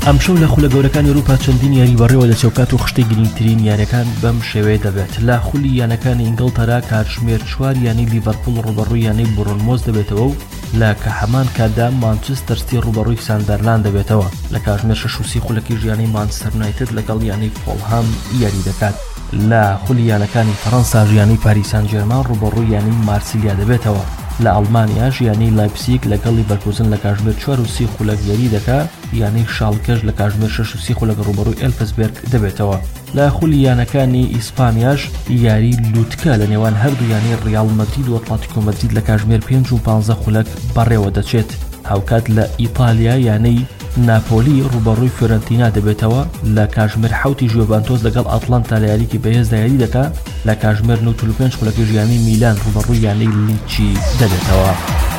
ئەم شەو لە خولە گەورەکانی ئەوروپا چەندین یاری بەڕێوە لە چێوکات و خشتەی گرنگترین یاریەکان بەم شێوەیە دەبێت. لە خولی یانەکانی ئینگڵتەرا کاتژمێر 4 یانی لیڤەرپوڵ ڕوبەڕووی یانەی بورنمۆس دەبێتەوە و لە کە هەمان کاتدا مانچستەر سیتی ڕوبەڕووی ساندەرلاند دەبێتەوە. لە کاتژمێر 6 خولەکی ژیانی مانچستەر یونایتد لەگەڵ یانەی فۆڵهام یاری دەکات. لە خولی یانەکانی فەڕەنسا ژیانی پاریس سان ژێرمان ڕوبەڕووی یانەی مارسیلیا دەبێتەوە. لە ئەڵمانیا ژیانی لایپزیگ لەگەڵ لیڤەرکوزن لە کاتژمێر 4 خولەک یاری دەکات. یانەی شالکەش لە کاتژمێر 6 خولەک ڕوبەڕووی ئێلفسبێرگ دەبێتەوە. لە خولی یانەکانی ئیسپانیاش یاری لوتکە لە نێوان هەردوو یانەی ڕیال مەدرید و ئەتلێتیکۆ مەدرید لە کاتژمێر 5 و 15 خولەک بەڕێوە دەچێت. هاوکات لە ئیتالیا یانەی ناپۆلی ڕوبەڕووی فیۆرنتینا دەبێتەوە. لە کاتژمێر 7 ژوڤانتۆس لەگەڵ ئەتلانتا لە یاریکی بەهێزدا یاری دەکات. لە کاتژمێر 9 خولەکی ژیانی میلان ڕوبەڕووی یانەی لیچی دەبێتەوە.